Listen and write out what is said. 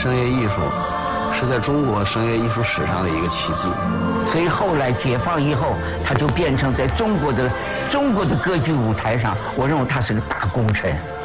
声乐艺术是在中国声乐艺术史上的一个奇迹。 所以后来解放以后，它就变成在中国的歌剧舞台上，我认为它是个大功臣。